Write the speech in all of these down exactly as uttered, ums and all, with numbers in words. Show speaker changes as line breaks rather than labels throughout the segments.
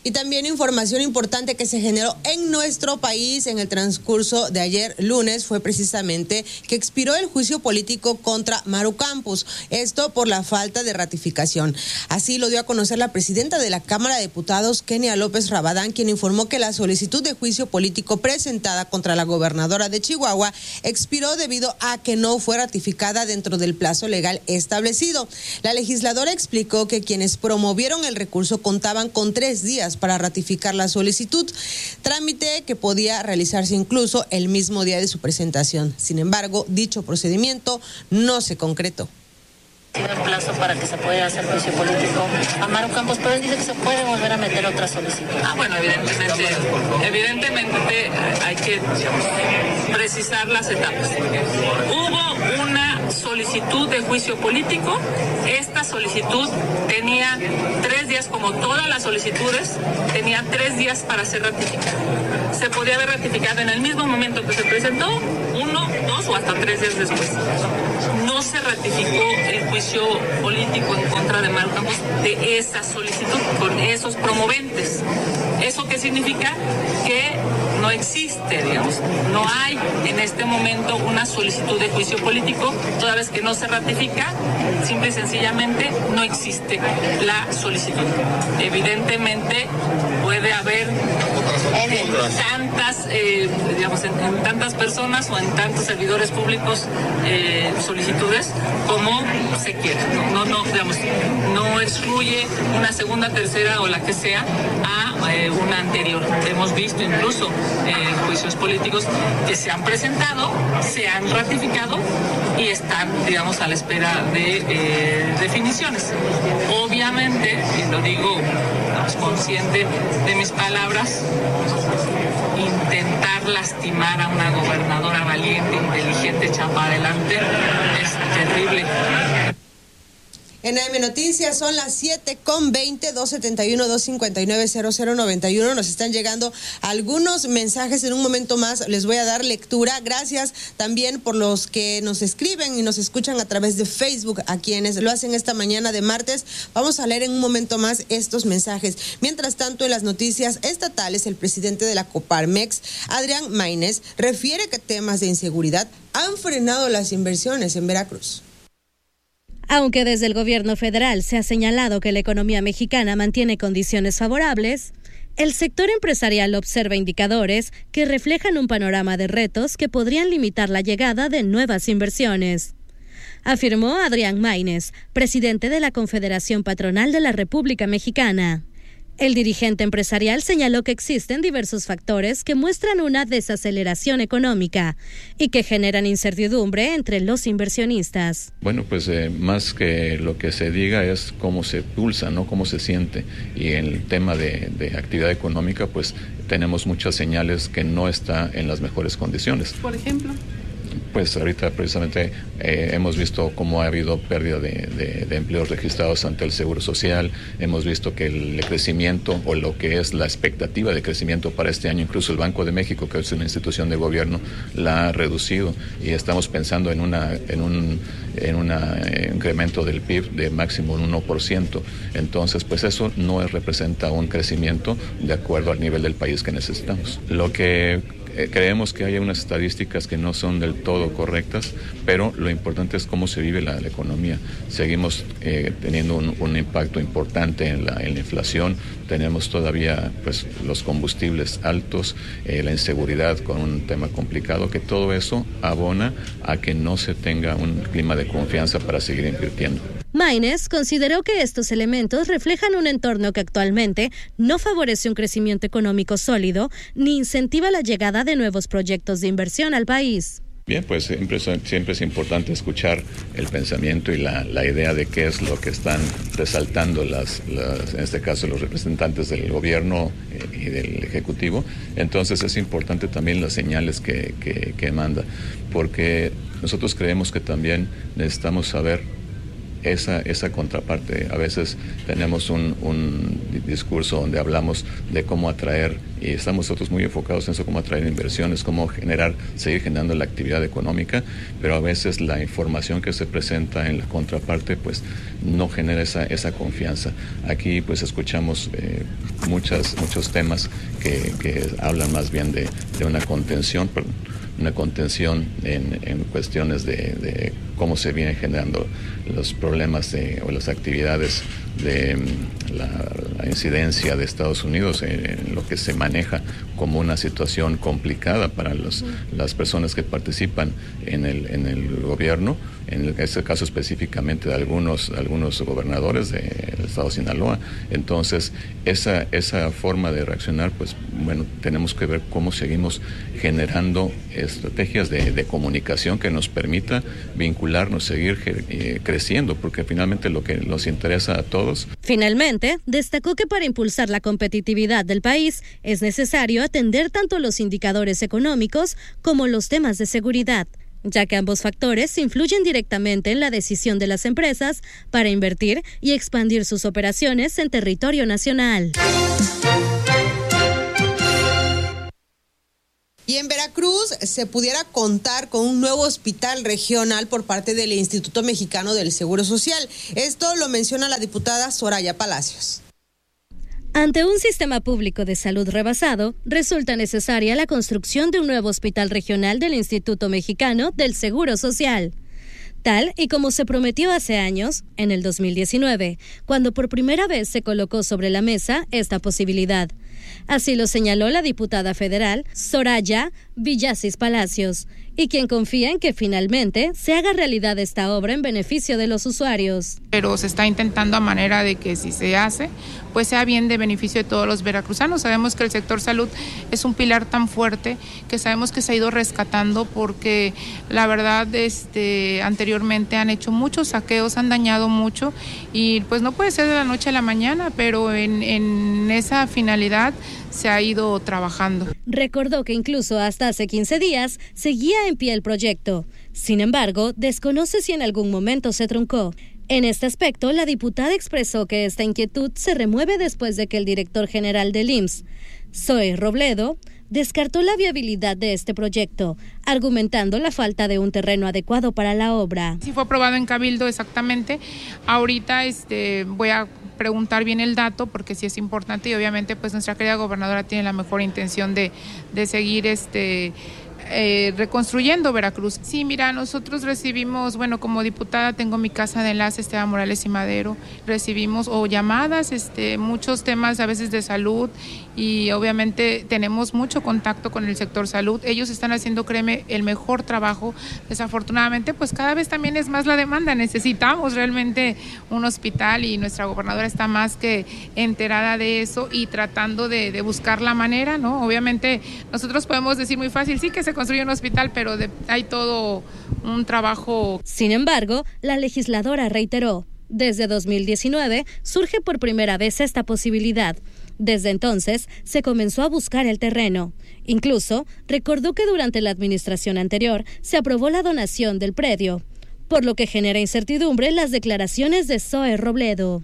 Y también información importante que se generó en nuestro país en el transcurso de ayer lunes fue precisamente que expiró el juicio político contra Maru Campos, esto por la falta de ratificación. Así lo dio a conocer la presidenta de la Cámara de Diputados, Kenia López Rabadán, quien informó que la solicitud de juicio político presentada contra la gobernadora de Chihuahua expiró debido a que no fue ratificada dentro del plazo legal establecido. La legisladora explicó que quienes promovieron el recurso contaban con tres días para ratificar la solicitud, trámite que podía realizarse incluso el mismo día de su presentación. Sin embargo, dicho procedimiento no se concretó.
El plazo para que se pueda hacer juicio político a Maru Campos, pero él dice que se puede volver a meter otra solicitud.
Ah, bueno, evidentemente, evidentemente hay que precisar las etapas. Hubo una solicitud de juicio político. Esta solicitud tenía tres días, como todas las solicitudes, tenía tres días para ser ratificada. Se podía haber ratificado en el mismo momento que se presentó, uno, dos o hasta tres días después. No se ratificó el juicio político en contra de Maru Campos de esa solicitud con esos promoventes. ¿Eso qué significa? Que no existe, digamos, no hay en este momento una solicitud de juicio político, toda vez que no se ratifica, simple y sencillamente no existe la solicitud. Evidentemente puede haber en tantas, eh, digamos, en, en tantas personas o en tantos servidores públicos eh, solicitudes como se quiera. No, no, digamos, no excluye una segunda, tercera o la que sea a eh, una anterior. Hemos visto incluso eh, juicios políticos que se han presentado, se han ratificado y están, digamos, a la espera de eh, definiciones. Obviamente, y lo digo, digamos, consciente de mis palabras, intentar lastimar a una gobernadora valiente, inteligente, echada para adelante, es terrible.
En A M Noticias son las siete con veinte, dos setenta y uno, dos cincuenta y nueve, cero cero noventa y uno. Nos están llegando algunos mensajes. En un momento más les voy a dar lectura. Gracias también por los que nos escriben y nos escuchan a través de Facebook, a quienes lo hacen esta mañana de martes. Vamos a leer en un momento más estos mensajes. Mientras tanto, en las noticias estatales, el presidente de la Coparmex, Adrián Maínez, refiere que temas de inseguridad han frenado las inversiones en Veracruz.
Aunque desde el gobierno federal se ha señalado que la economía mexicana mantiene condiciones favorables, el sector empresarial observa indicadores que reflejan un panorama de retos que podrían limitar la llegada de nuevas inversiones. Afirmó Adrián Maínez, presidente de la Confederación Patronal de la República Mexicana. El dirigente empresarial señaló que existen diversos factores que muestran una desaceleración económica y que generan incertidumbre entre los inversionistas.
Bueno, pues eh, más que lo que se diga es cómo se pulsa, ¿no? Cómo se siente. Y en el tema de, de actividad económica, pues tenemos muchas señales que no está en las mejores condiciones.
Por ejemplo.
Pues ahorita precisamente eh, hemos visto cómo ha habido pérdida de, de, de empleos registrados ante el Seguro Social. Hemos visto que el crecimiento o lo que es la expectativa de crecimiento para este año, incluso el Banco de México, que es una institución de gobierno, la ha reducido y estamos pensando en una en un en una, eh, incremento del P I B de máximo un uno por ciento. Entonces, pues eso no es, representa un crecimiento de acuerdo al nivel del país que necesitamos. Lo que creemos que hay unas estadísticas que no son del todo correctas, pero lo importante es cómo se vive la, la economía. Seguimos eh, teniendo un, un impacto importante en la, en la inflación, tenemos todavía pues los combustibles altos, eh, la inseguridad con un tema complicado, que todo eso abona a que no se tenga un clima de confianza para seguir invirtiendo.
Maínez consideró que estos elementos reflejan un entorno que actualmente no favorece un crecimiento económico sólido ni incentiva la llegada de nuevos proyectos de inversión al país.
Bien, pues siempre, siempre es importante escuchar el pensamiento y la, la idea de qué es lo que están resaltando las, las, en este caso los representantes del gobierno y del ejecutivo. Entonces es importante también las señales que, que, que manda, porque nosotros creemos que también necesitamos saber esa, esa contraparte. A veces tenemos un, un discurso donde hablamos de cómo atraer, y estamos nosotros muy enfocados en eso, cómo atraer inversiones, cómo generar, seguir generando la actividad económica, pero a veces la información que se presenta en la contraparte pues no genera esa, esa confianza. Aquí pues escuchamos eh, muchas, muchos temas que, que hablan más bien de, de una contención, perdón, una contención en, en cuestiones de, de cómo se vienen generando los problemas de, o las actividades de la, la incidencia de Estados Unidos en, en lo que se maneja como una situación complicada para los, las personas que participan en el, en el gobierno, en este caso específicamente de algunos, algunos gobernadores del estado de Sinaloa. Entonces, esa, esa forma de reaccionar, pues bueno, tenemos que ver cómo seguimos generando estrategias de, de comunicación que nos permita vincularnos, seguir eh, creciendo, porque finalmente lo que nos interesa a todos.
Finalmente, destacó que para impulsar la competitividad del país es necesario atender tanto los indicadores económicos como los temas de seguridad, ya que ambos factores influyen directamente en la decisión de las empresas para invertir y expandir sus operaciones en territorio nacional.
Y en Veracruz se pudiera contar con un nuevo hospital regional por parte del Instituto Mexicano del Seguro Social. Esto lo menciona la diputada Soraya Palacios.
Ante un sistema público de salud rebasado, resulta necesaria la construcción de un nuevo hospital regional del Instituto Mexicano del Seguro Social. Tal y como se prometió hace años, en el dos mil diecinueve, cuando por primera vez se colocó sobre la mesa esta posibilidad. Así lo señaló la diputada federal Soraya Villasis Palacios, y quien confía en que finalmente se haga realidad esta obra en beneficio de los usuarios.
Pero se está intentando a manera de que si se hace, pues sea bien de beneficio de todos los veracruzanos. Sabemos que el sector salud es un pilar tan fuerte que sabemos que se ha ido rescatando porque la verdad este, anteriormente han hecho muchos saqueos, han dañado mucho y pues no puede ser de la noche a la mañana, pero en, en esa finalidad se ha ido trabajando.
Recordó que incluso hasta hace quince días seguía en pie el proyecto. Sin embargo, desconoce si en algún momento se truncó. En este aspecto, la diputada expresó que esta inquietud se remueve después de que el director general del I M S S, Zoe Robledo, descartó la viabilidad de este proyecto, argumentando la falta de un terreno adecuado para la obra.
Sí fue aprobado en Cabildo exactamente. Ahorita este, voy a preguntar bien el dato porque sí es importante y obviamente pues nuestra querida gobernadora tiene la mejor intención de, de seguir este eh, reconstruyendo Veracruz. Sí, mira, nosotros recibimos, bueno, como diputada tengo mi casa de enlace Esteban Morales y Madero, recibimos o llamadas, este, muchos temas a veces de salud y obviamente tenemos mucho contacto con el sector salud. Ellos están haciendo, créeme, el mejor trabajo. Desafortunadamente, pues cada vez también es más la demanda. Necesitamos realmente un hospital y nuestra gobernadora está más que enterada de eso y tratando de, de buscar la manera, ¿no? Obviamente nosotros podemos decir muy fácil, sí que se construye un hospital, pero de, hay todo un trabajo.
Sin embargo, la legisladora reiteró, desde dos mil diecinueve surge por primera vez esta posibilidad. Desde entonces, se comenzó a buscar el terreno. Incluso, recordó que durante la administración anterior se aprobó la donación del predio, por lo que genera incertidumbre las declaraciones de Zoe Robledo.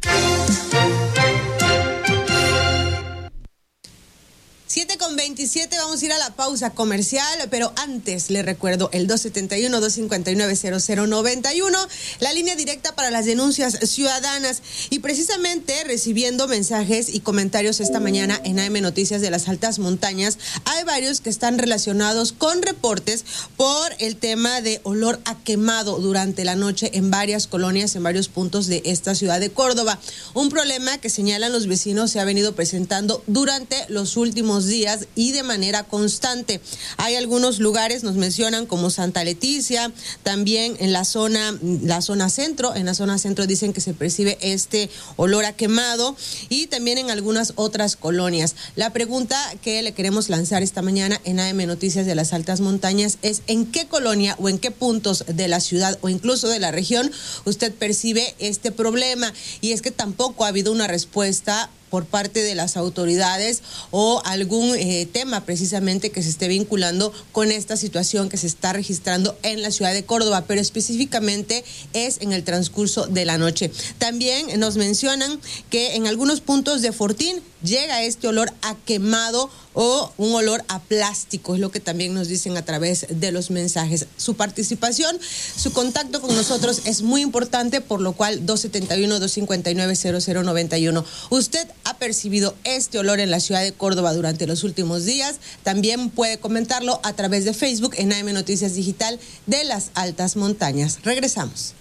siete con veintisiete, vamos a ir a la pausa comercial, pero antes le recuerdo el dos siete uno, dos cinco nueve, cero cero nueve uno, la línea directa para las denuncias ciudadanas. Y precisamente recibiendo mensajes y comentarios esta mañana en A M Noticias de las Altas Montañas, hay varios que están relacionados con reportes por el tema de olor a quemado durante la noche en varias colonias, en varios puntos de esta ciudad de Córdoba. Un problema que señalan los vecinos se ha venido presentando durante los últimos días y de manera constante. Hay algunos lugares, nos mencionan, como Santa Leticia, también en la zona, la zona centro, en la zona centro dicen que se percibe este olor a quemado y también en algunas otras colonias. La pregunta que le queremos lanzar esta mañana en A M Noticias de las Altas Montañas es: ¿en qué colonia o en qué puntos de la ciudad o incluso de la región usted percibe este problema? Y es que tampoco ha habido una respuesta por parte de las autoridades o algún eh, tema precisamente que se esté vinculando con esta situación que se está registrando en la ciudad de Córdoba, pero específicamente es en el transcurso de la noche. También nos mencionan que en algunos puntos de Fortín llega este olor a quemado o un olor a plástico, es lo que también nos dicen a través de los mensajes. Su participación, su contacto con nosotros es muy importante, por lo cual dos setenta y uno, dos cincuenta y nueve, cero cero noventa y uno. ¿Usted ha percibido este olor en la ciudad de Córdoba durante los últimos días? También puede comentarlo a través de Facebook en A M Noticias Digital de las Altas Montañas. Regresamos.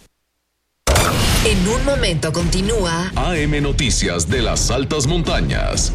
En un momento continúa
A M Noticias de las Altas Montañas.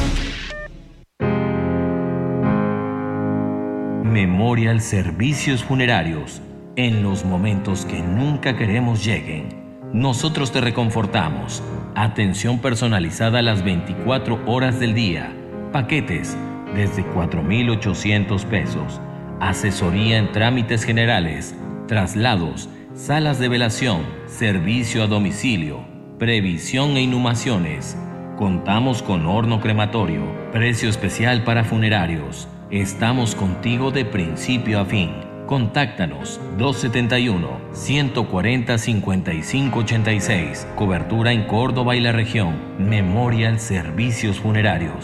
Memorial Servicios Funerarios. En los momentos que nunca queremos lleguen, nosotros te reconfortamos. Atención personalizada a las veinticuatro horas del día. Paquetes desde cuatro mil ochocientos pesos. Asesoría en trámites generales, traslados, salas de velación, servicio a domicilio, previsión e inhumaciones. Contamos con horno crematorio, precio especial para funerarios. Estamos contigo de principio a fin. Contáctanos dos setenta y uno, ciento cuarenta, cincuenta y cinco ochenta y seis. Cobertura en Córdoba y la región. Memorial Servicios Funerarios.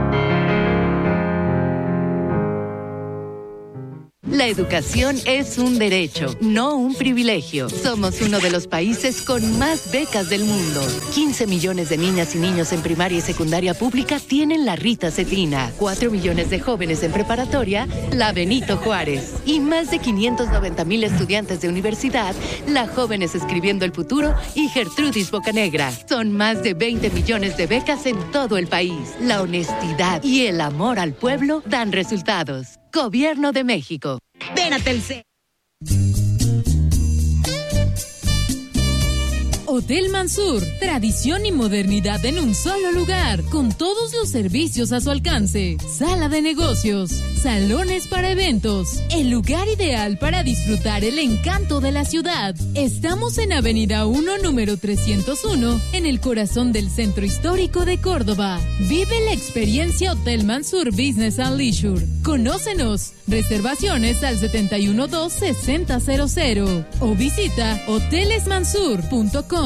La educación es un derecho, no un privilegio. Somos uno de los países con más becas del mundo. quince millones de niñas y niños en primaria y secundaria pública tienen la Rita Cetina. cuatro millones de jóvenes en preparatoria, la Benito Juárez. Y más de quinientos noventa mil estudiantes de universidad, la Jóvenes Escribiendo el Futuro y Gertrudis Bocanegra. Son más de veinte millones de becas en todo el país. La honestidad y el amor al pueblo dan resultados. Gobierno de México.
Ven a Telcel.
Hotel Mansur, tradición y modernidad en un solo lugar, con todos los servicios a su alcance. Sala de negocios, salones para eventos, el lugar ideal para disfrutar el encanto de la ciudad. Estamos en Avenida uno, número trescientos uno, en el corazón del centro histórico de Córdoba. Vive la experiencia Hotel Mansur Business and Leisure. Conócenos. Reservaciones al setenta y uno dos, sesenta cero cero o visita hoteles mansur punto com.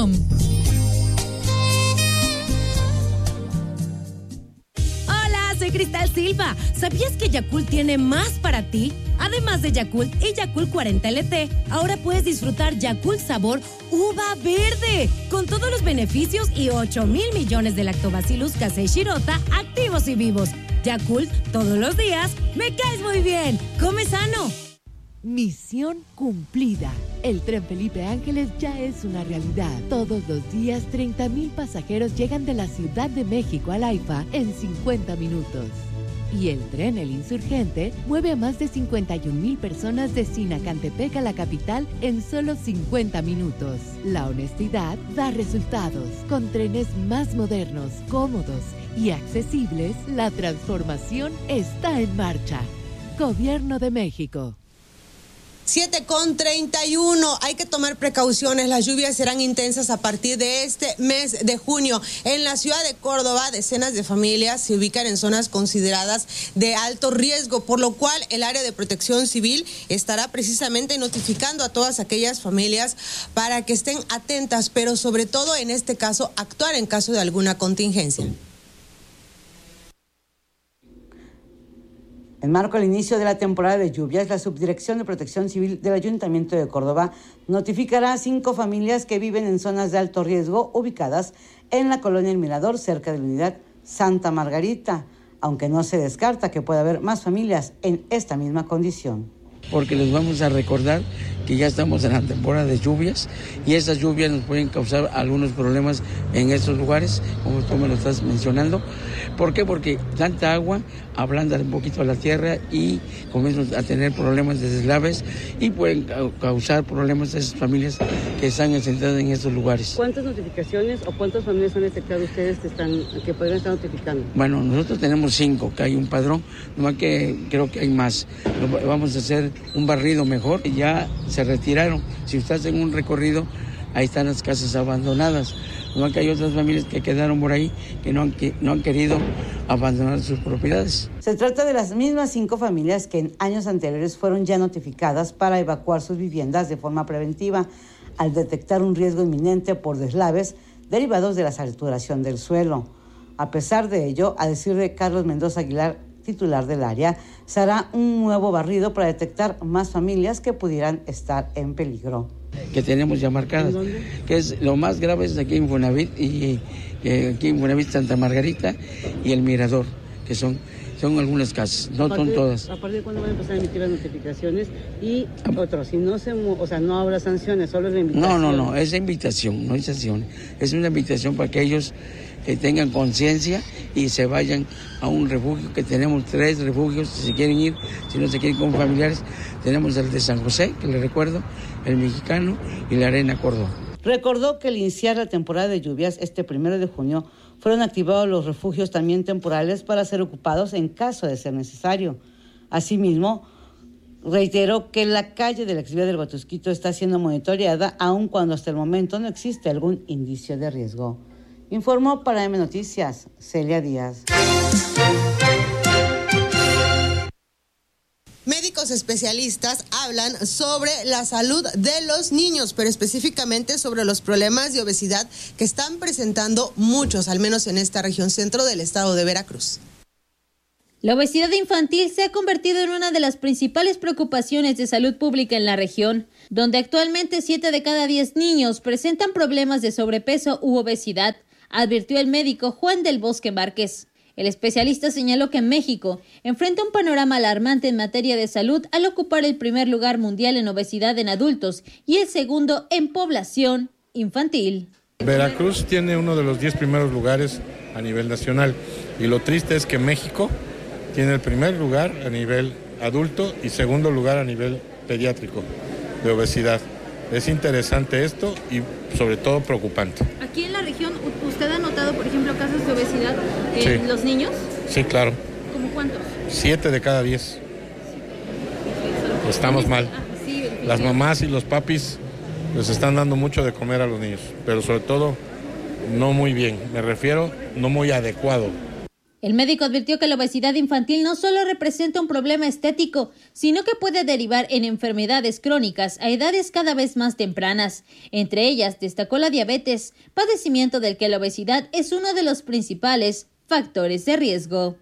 Hola, soy Cristal Silva. ¿Sabías que Yakult tiene más para ti? Además de Yakult y Yakult cuarenta L T, ahora puedes disfrutar Yakult sabor uva verde, con todos los beneficios y ocho mil millones de lactobacillus casei shirota activos y vivos. Yakult, todos los días, me caes muy bien. Come sano.
Misión cumplida. El Tren Felipe Ángeles ya es una realidad. Todos los días, treinta mil pasajeros llegan de la Ciudad de México al AIFA en cincuenta minutos. Y el tren El Insurgente mueve a más de cincuenta y un mil personas de Sinacantepec a la capital en solo cincuenta minutos. La honestidad da resultados. Con trenes más modernos, cómodos y accesibles, la transformación está en marcha. Gobierno de México.
siete con treinta y uno. Hay que tomar precauciones. Las lluvias serán intensas a partir de este mes de junio. En la ciudad de Córdoba, decenas de familias se ubican en zonas consideradas de alto riesgo, por lo cual el área de protección civil estará precisamente notificando a todas aquellas familias para que estén atentas, pero sobre todo en este caso, actuar en caso de alguna contingencia.
En marco al inicio de la temporada de lluvias, la Subdirección de Protección Civil del Ayuntamiento de Córdoba notificará a cinco familias que viven en zonas de alto riesgo ubicadas en la colonia El Mirador, cerca de la unidad Santa Margarita, aunque no se descarta que pueda haber más familias en esta misma condición.
Porque les vamos a recordar que ya estamos en la temporada de lluvias y esas lluvias nos pueden causar algunos problemas en estos lugares, como tú me lo estás mencionando. ¿Por qué? Porque tanta agua ablanda un poquito la tierra y comienzan a tener problemas de deslaves y pueden causar problemas a esas familias que están asentadas en estos lugares.
¿Cuántas notificaciones o cuántas familias han detectado ustedes que, están, que podrían estar notificando?
Bueno, nosotros tenemos cinco, que hay un padrón, nomás que creo que hay más. Vamos a hacer un barrido mejor. Ya se retiraron. Si estás en un recorrido, ahí están las casas abandonadas. no que hay otras familias que quedaron por ahí que no han, que no han querido abandonar sus propiedades.
Se trata de las mismas cinco familias que en años anteriores fueron ya notificadas para evacuar sus viviendas de forma preventiva al detectar un riesgo inminente por deslaves derivados de la saturación del suelo. A pesar de ello, a decir de Carlos Mendoza Aguilar, titular del área, se hará un nuevo barrido para detectar más familias que pudieran estar en peligro.
Que tenemos ya marcadas, que es lo más grave es aquí en Infonavit y eh, aquí en Infonavit Santa Margarita y El Mirador, que son son algunas casas, no
partir,
son todas.
¿A partir de cuándo van a empezar a emitir las notificaciones? Y otro, si no se, o sea, no habrá sanciones, solo es la invitación.
No, no, no, es invitación, no es sanción, es una invitación para que ellos eh, tengan conciencia y se vayan a un refugio, que tenemos tres refugios, si se quieren ir, si no se quieren con familiares, tenemos el de San José, que les recuerdo, el Mexicano y la Arena Córdoba.
Recordó que al iniciar la temporada de lluvias este primero de junio fueron activados los refugios también temporales para ser ocupados en caso de ser necesario. Asimismo, reiteró que la calle de la Exvía del Huatusquito está siendo monitoreada aun cuando hasta el momento no existe algún indicio de riesgo. Informó para M Noticias, Celia Díaz.
Médicos especialistas hablan sobre la salud de los niños, pero específicamente sobre los problemas de obesidad que están presentando muchos, al menos en esta región centro del estado de Veracruz.
La obesidad infantil se ha convertido en una de las principales preocupaciones de salud pública en la región, donde actualmente siete de cada diez niños presentan problemas de sobrepeso u obesidad, advirtió el médico Juan del Bosque Márquez. El especialista señaló que México enfrenta un panorama alarmante en materia de salud al ocupar el primer lugar mundial en obesidad en adultos y el segundo en población infantil.
Veracruz tiene uno de los diez primeros lugares a nivel nacional y lo triste es que México tiene el primer lugar a nivel adulto y segundo lugar a nivel pediátrico de obesidad. Es interesante esto y sobre todo preocupante.
Aquí en la región, ¿usted ha notado, por ejemplo, casos de obesidad en sí. los niños?
Sí, claro.
¿Cómo cuántos?
Siete de cada diez. Estamos mal. Las mamás y los papis les están dando mucho de comer a los niños, pero sobre todo no muy bien. Me refiero no muy adecuado.
El médico advirtió que la obesidad infantil no solo representa un problema estético, sino que puede derivar en enfermedades crónicas a edades cada vez más tempranas. Entre ellas destacó la diabetes, padecimiento del que la obesidad es uno de los principales factores de riesgo.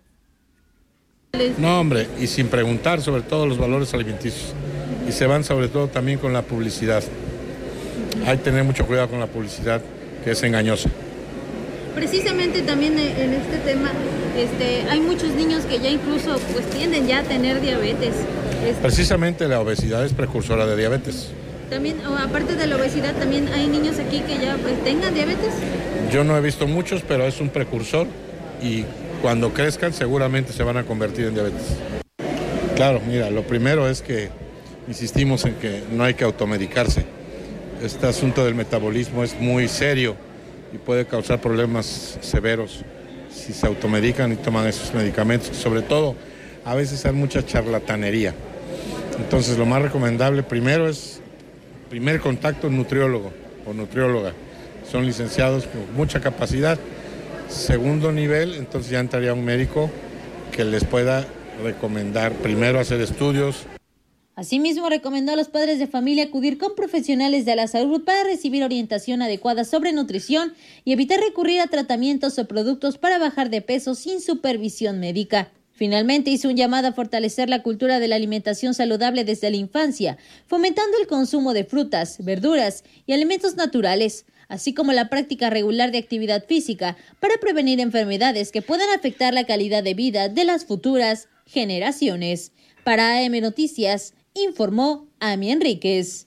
No, hombre, y sin preguntar sobre todo los valores alimenticios. Y se van sobre todo también con la publicidad. Hay que tener mucho cuidado con la publicidad, que es engañosa.
Precisamente también en este tema, este, hay muchos niños que ya incluso pues tienden ya a tener diabetes. Este,
Precisamente la obesidad es precursora de diabetes.
También, aparte de la obesidad, también hay niños aquí que ya pues, tengan diabetes.
Yo no he visto muchos, pero es un precursor y cuando crezcan seguramente se van a convertir en diabetes. Claro, mira, lo primero es que insistimos en que no hay que automedicarse. Este asunto del metabolismo es muy serio y puede causar problemas severos si se automedican y toman esos medicamentos. Sobre todo, a veces hay mucha charlatanería. Entonces, lo más recomendable primero es, primer contacto, nutriólogo o nutrióloga. Son licenciados con mucha capacidad. Segundo nivel, entonces ya entraría un médico que les pueda recomendar primero hacer estudios.
Asimismo, recomendó a los padres de familia acudir con profesionales de la salud para recibir orientación adecuada sobre nutrición y evitar recurrir a tratamientos o productos para bajar de peso sin supervisión médica. Finalmente, hizo un llamado a fortalecer la cultura de la alimentación saludable desde la infancia, fomentando el consumo de frutas, verduras y alimentos naturales, así como la práctica regular de actividad física para prevenir enfermedades que puedan afectar la calidad de vida de las futuras generaciones. Para A M Noticias, informó Ami Enríquez.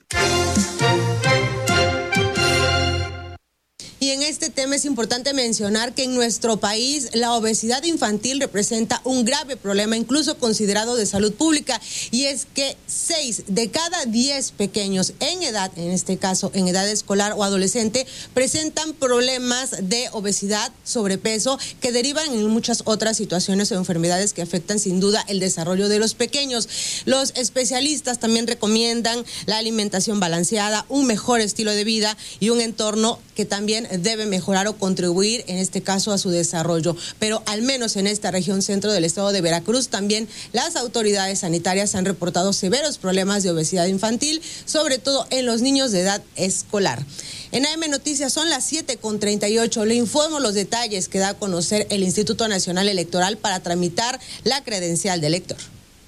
Y en este tema es importante mencionar que en nuestro país la obesidad infantil representa un grave problema, incluso considerado de salud pública, y es que seis de cada diez pequeños en edad, en este caso en edad escolar o adolescente, presentan problemas de obesidad, sobrepeso, que derivan en muchas otras situaciones o enfermedades que afectan sin duda el desarrollo de los pequeños. Los especialistas también recomiendan la alimentación balanceada, un mejor estilo de vida y un entorno que también debe mejorar o contribuir, en este caso, a su desarrollo. Pero al menos en esta región centro del estado de Veracruz, también las autoridades sanitarias han reportado severos problemas de obesidad infantil, sobre todo en los niños de edad escolar. En A M Noticias son las siete con treinta y ocho. Le informo los detalles que da a conocer el Instituto Nacional Electoral para tramitar la credencial de elector.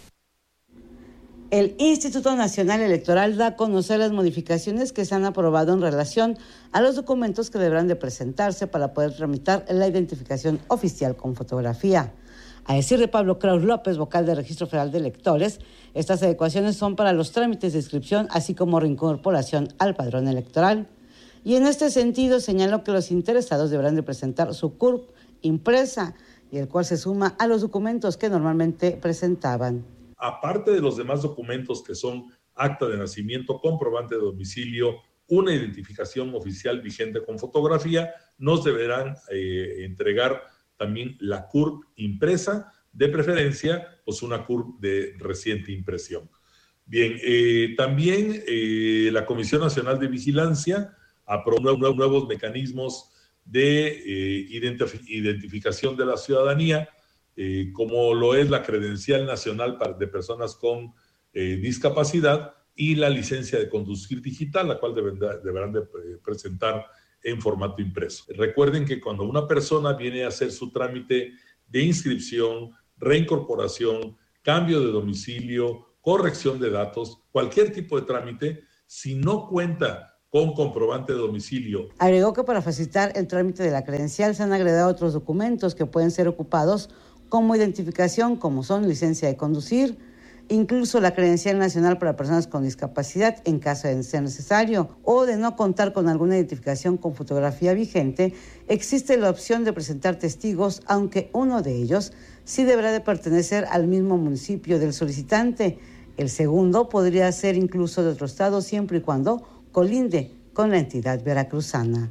El Instituto Nacional Electoral da a conocer las modificaciones que se han aprobado en relación a los documentos que deberán de presentarse para poder tramitar la identificación oficial con fotografía. A decir de Pablo Kraus López, vocal del Registro Federal de Electores, estas adecuaciones son para los trámites de inscripción, así como reincorporación al padrón electoral. Y en este sentido señaló que los interesados deberán de presentar su C U R P impresa, y el cual se suma a los documentos que normalmente presentaban.
Aparte de los demás documentos que son acta de nacimiento, comprobante de domicilio, una identificación oficial vigente con fotografía, nos deberán eh, entregar también la C U R P impresa, de preferencia, pues una C U R P de reciente impresión. Bien, eh, también eh, la Comisión Nacional de Vigilancia aprobó nuevos mecanismos de eh, identif- identificación de la ciudadanía, eh, como lo es la credencial nacional para, de personas con eh, discapacidad y la licencia de conducir digital, la cual deben, deberán de presentar en formato impreso. Recuerden que cuando una persona viene a hacer su trámite de inscripción, reincorporación, cambio de domicilio, corrección de datos, cualquier tipo de trámite, si no cuenta con comprobante de domicilio.
Agregó que para facilitar el trámite de la credencial se han agregado otros documentos que pueden ser ocupados como identificación, como son licencia de conducir, incluso la credencial nacional para personas con discapacidad en caso de ser necesario, o de no contar con alguna identificación con fotografía vigente, existe la opción de presentar testigos, aunque uno de ellos sí deberá de pertenecer al mismo municipio del solicitante. El segundo podría ser incluso de otro estado, siempre y cuando colinde con la entidad veracruzana.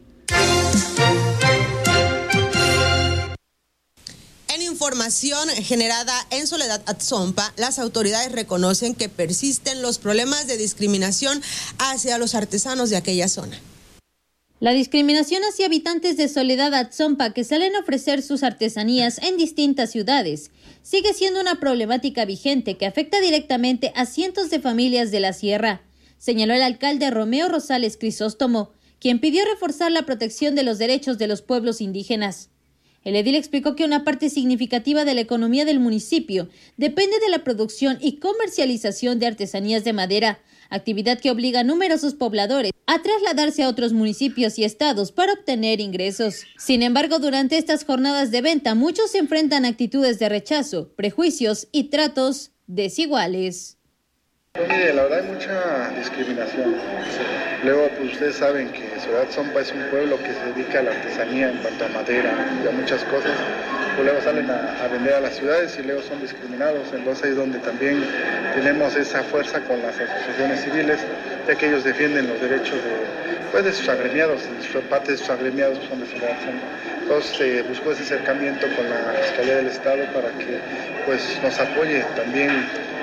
En información generada en Soledad Atzompa, las autoridades reconocen que persisten los problemas de discriminación hacia los artesanos de aquella zona.
La discriminación hacia habitantes de Soledad Atzompa que salen a ofrecer sus artesanías en distintas ciudades sigue siendo una problemática vigente que afecta directamente a cientos de familias de la sierra, señaló el alcalde Romeo Rosales Crisóstomo, quien pidió reforzar la protección de los derechos de los pueblos indígenas. El edil explicó que una parte significativa de la economía del municipio depende de la producción y comercialización de artesanías de madera, actividad que obliga a numerosos pobladores a trasladarse a otros municipios y estados para obtener ingresos. Sin embargo, durante estas jornadas de venta, muchos se enfrentan a actitudes de rechazo, prejuicios y tratos desiguales.
Pues mire, la verdad hay mucha discriminación. Luego, pues ustedes saben que Soledad Atzompa es un pueblo que se dedica a la artesanía en cuanto a madera y a muchas cosas. Pues luego salen a, a vender a las ciudades y luego son discriminados. Entonces ahí es donde también tenemos esa fuerza con las asociaciones civiles, ya que ellos defienden los derechos de, pues, de sus agremiados, y parte de sus agremiados son de Soledad Atzompa. Entonces se eh, buscó ese acercamiento con la Fiscalía del Estado para que pues nos apoye también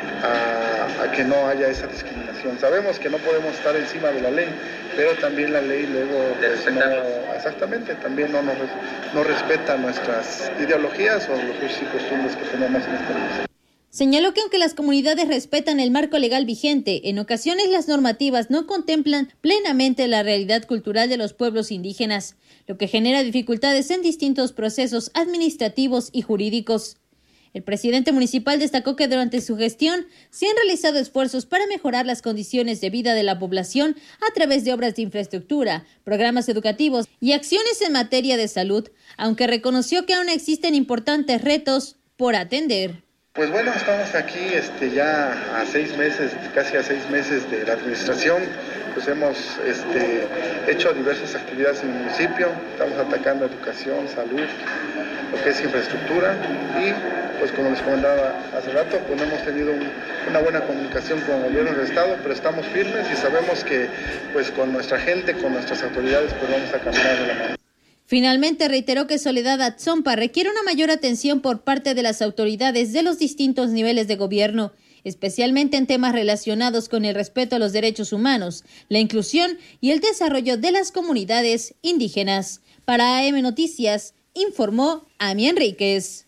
A, a que no haya esa discriminación. Sabemos que no podemos estar encima de la ley, pero también la ley luego pues, no, exactamente, también no nos no respeta nuestras ideologías o los usos y costumbres que tenemos en este país.
Señaló que aunque las comunidades respetan el marco legal vigente, en ocasiones las normativas no contemplan plenamente la realidad cultural de los pueblos indígenas, lo que genera dificultades en distintos procesos administrativos y jurídicos. El presidente municipal destacó que durante su gestión se han realizado esfuerzos para mejorar las condiciones de vida de la población a través de obras de infraestructura, programas educativos y acciones en materia de salud, aunque reconoció que aún existen importantes retos por atender.
Pues bueno, estamos aquí este, ya a seis meses, casi a seis meses de la administración, pues hemos este, hecho diversas actividades en el municipio, estamos atacando educación, salud, lo que es infraestructura y pues como les comentaba hace rato, pues no hemos tenido un, una buena comunicación con el gobierno del estado, pero estamos firmes y sabemos que pues con nuestra gente, con nuestras autoridades, pues vamos a caminar de la mano.
Finalmente reiteró que Soledad Atzompa requiere una mayor atención por parte de las autoridades de los distintos niveles de gobierno especialmente en temas relacionados con el respeto a los derechos humanos, la inclusión y el desarrollo de las comunidades indígenas. Para A M Noticias, informó Ami Enríquez.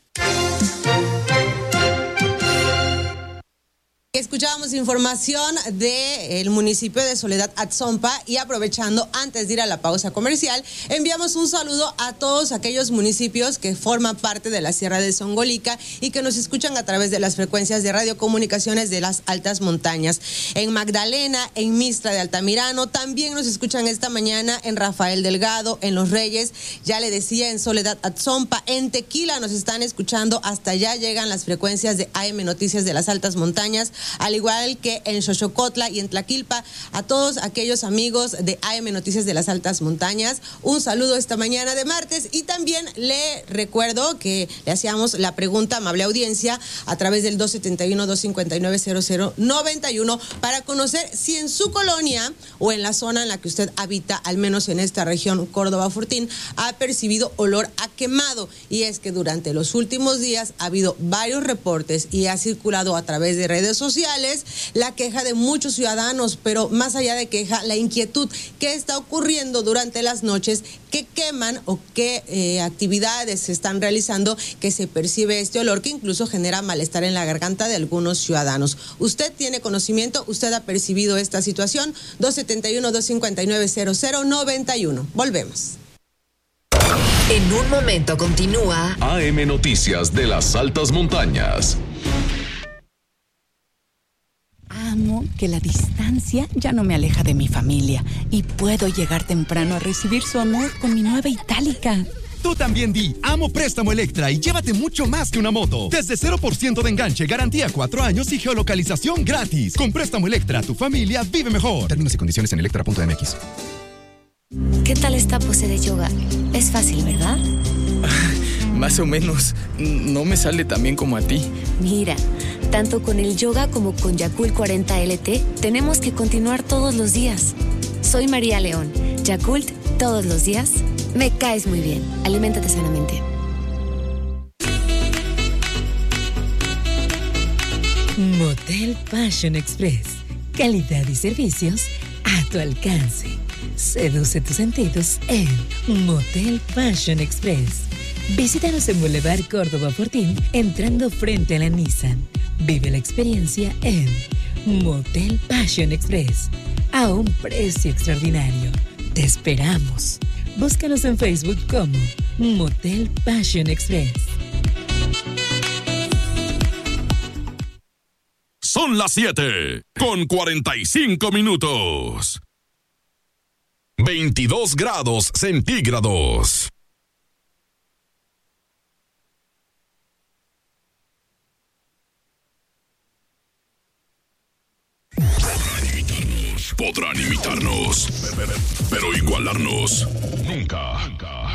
Escuchábamos información del municipio de Soledad Atzompa y aprovechando antes de ir a la pausa comercial, enviamos un saludo a todos aquellos municipios que forman parte de la Sierra de Songolica y que nos escuchan a través de las frecuencias de radiocomunicaciones de las altas montañas. En Magdalena, en Mixtla de Altamirano, también nos escuchan esta mañana en Rafael Delgado, en Los Reyes, ya le decía, en Soledad Atzompa, en Tequila nos están escuchando, hasta allá llegan las frecuencias de A M Noticias de las altas montañas, al igual que en Xochocotla y en Tlaquilpa. A todos aquellos amigos de A M Noticias de las altas montañas, un saludo esta mañana de martes, y también le recuerdo que le hacíamos la pregunta, amable audiencia, a través del dos siete uno, dos cinco nueve, cero cero nueve uno para conocer si en su colonia o en la zona en la que usted habita, al menos en esta región Córdoba-Fortín, ha percibido olor a quemado. Y es que durante los últimos días ha habido varios reportes y ha circulado a través de redes sociales la queja de muchos ciudadanos, pero más allá de queja, la inquietud que está ocurriendo durante las noches, que queman o qué eh, actividades se están realizando, que se percibe este olor que incluso genera malestar en la garganta de algunos ciudadanos. ¿Usted tiene conocimiento? ¿Usted ha percibido esta situación? dos siete uno, dos cinco nueve, cero cero nueve uno. Volvemos.
En un momento continúa
A M Noticias de las altas montañas.
Amo que la distancia ya no me aleja de mi familia y puedo llegar temprano a recibir su amor con mi nueva Itálica.
Tú también di Amo Préstamo Electra y llévate mucho más que una moto. Desde cero por ciento de enganche, garantía cuatro años y geolocalización gratis. Con Préstamo Electra, tu familia vive mejor. Términos y condiciones en electra punto m x.
¿Qué tal esta pose de yoga? Es fácil, ¿verdad?
Más o menos. No me sale tan bien como a ti.
Mira, tanto con el yoga como con Yakult cuarenta L T, tenemos que continuar todos los días. Soy María León. Yakult, todos los días. Me caes muy bien. Aliméntate sanamente.
Motel Fashion Express. Calidad y servicios a tu alcance. Seduce tus sentidos en Motel Fashion Express. Visítanos en Boulevard Córdoba Fortín, entrando frente a la Nissan. Vive la experiencia en Motel Fashion Express, a un precio extraordinario. Te esperamos. Búscanos en Facebook como Motel Fashion Express.
Son las siete con cuarenta y cinco minutos. veintidós grados centígrados. Podrán imitarnos, pero igualarnos nunca.